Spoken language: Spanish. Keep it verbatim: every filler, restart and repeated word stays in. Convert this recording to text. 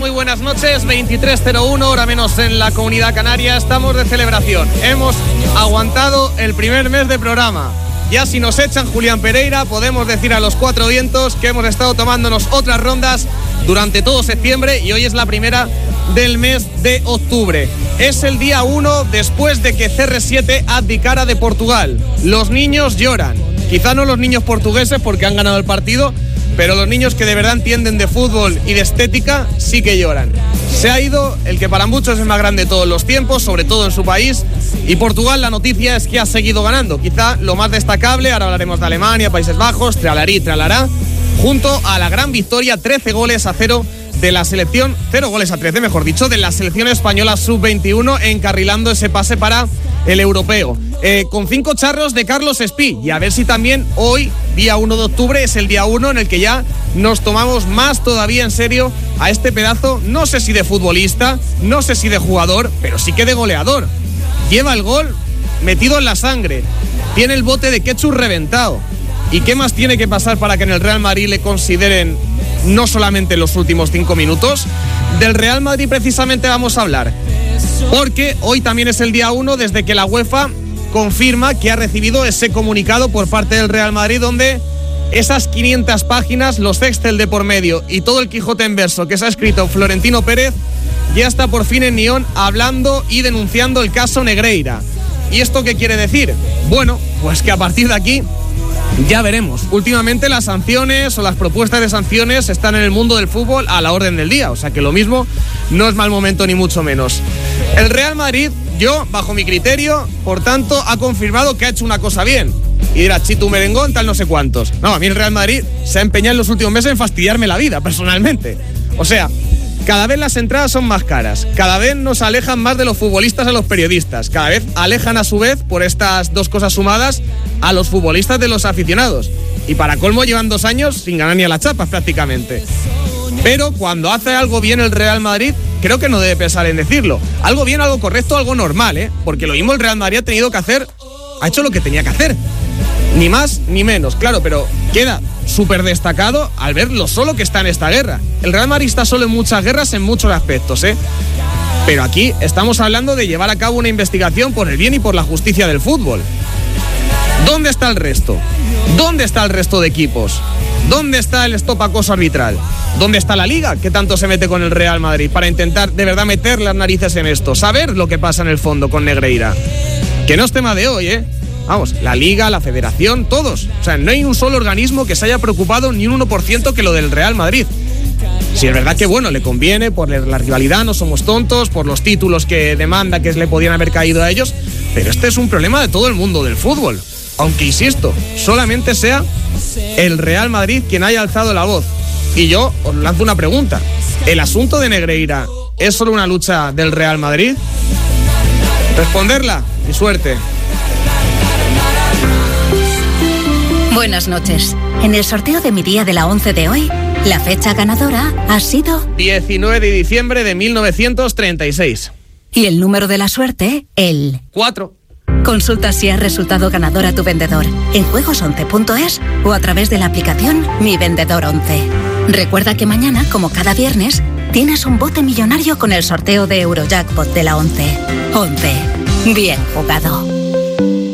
Muy buenas noches, veintitrés cero uno, hora menos en la Comunidad Canaria. Estamos de celebración. Hemos aguantado el primer mes de programa. Ya si nos echan Julián Pereira, podemos decir a los cuatro vientos que hemos estado tomándonos otras rondas durante todo septiembre y hoy es la primera del mes de octubre. Es el día uno después de que C R siete abdicara de Portugal. Los niños lloran. Quizá no los niños portugueses porque han ganado el partido, pero los niños que de verdad entienden de fútbol y de estética sí que lloran. Se ha ido el que para muchos es el más grande de todos los tiempos, sobre todo en su país, y Portugal, la noticia es que ha seguido ganando. Quizá lo más destacable, ahora hablaremos de Alemania, Países Bajos, tralarí, tralará, junto a la gran victoria, trece goles a cero de la selección, cero goles a trece, mejor dicho, de la selección española sub veintiuno, encarrilando ese pase para el europeo. Eh, con cinco charros de Carlos Espí, y a ver si también hoy, día uno de octubre, es el día uno en el que ya nos tomamos más todavía en serio a este pedazo, no sé si de futbolista, no sé si de jugador, pero sí que de goleador. Lleva el gol metido en la sangre, tiene el bote de ketchup reventado. ¿Y qué más tiene que pasar para que en el Real Madrid le consideren no solamente los últimos cinco minutos? Del Real Madrid precisamente vamos a hablar, porque hoy también es el día uno desde que la UEFA confirma que ha recibido ese comunicado por parte del Real Madrid donde esas quinientas páginas, los Excel de por medio y todo el Quijote en verso que se ha escrito Florentino Pérez ya está por fin en Nión hablando y denunciando el caso Negreira. ¿Y esto qué quiere decir? Bueno, pues que a partir de aquí ya veremos. Últimamente las sanciones o las propuestas de sanciones están en el mundo del fútbol a la orden del día, o sea que lo mismo no es mal momento ni mucho menos. El Real Madrid, yo, bajo mi criterio, por tanto, ha confirmado que ha hecho una cosa bien. Y dirá, Chitu merengón, tal no sé cuántos. No, a mí el Real Madrid se ha empeñado en los últimos meses en fastidiarme la vida, personalmente. O sea, cada vez las entradas son más caras, cada vez nos alejan más de los futbolistas a los periodistas, cada vez alejan a su vez, por estas dos cosas sumadas, a los futbolistas de los aficionados. Y para colmo llevan dos años sin ganar ni a las chapas prácticamente. Pero cuando hace algo bien el Real Madrid, creo que no debe pesar en decirlo. Algo bien, algo correcto, algo normal, ¿eh? Porque lo mismo el Real Madrid ha tenido que hacer, ha hecho lo que tenía que hacer. Ni más ni menos, claro, pero queda súper destacado al ver lo solo que está en esta guerra. El Real Madrid está solo en muchas guerras en muchos aspectos, ¿eh? Pero aquí estamos hablando de llevar a cabo una investigación por el bien y por la justicia del fútbol. ¿Dónde está el resto? ¿Dónde está el resto de equipos? ¿Dónde está el stop acoso arbitral? ¿Dónde está la Liga, que tanto se mete con el Real Madrid para intentar de verdad meter las narices en esto? Saber lo que pasa en el fondo con Negreira. Que no es tema de hoy, ¿eh? Vamos, la Liga, la Federación, todos. O sea, no hay un solo organismo que se haya preocupado ni un uno por ciento que lo del Real Madrid. Si es verdad que, bueno, le conviene por la rivalidad, no somos tontos, por los títulos que demanda que le podían haber caído a ellos, pero este es un problema de todo el mundo del fútbol. Aunque, insisto, solamente sea el Real Madrid quien haya alzado la voz. Y yo os lanzo una pregunta. ¿El asunto de Negreira es solo una lucha del Real Madrid? Responderla y suerte. Buenas noches. En el sorteo de mi día de la once de hoy, la fecha ganadora ha sido diecinueve de diciembre de mil novecientos treinta y seis. Y el número de la suerte, el cuatro. Consulta si has resultado ganador a tu vendedor en juegos once punto es o a través de la aplicación Mi Vendedor once. Recuerda que mañana, como cada viernes, tienes un bote millonario con el sorteo de Eurojackpot de la once. once. Bien jugado.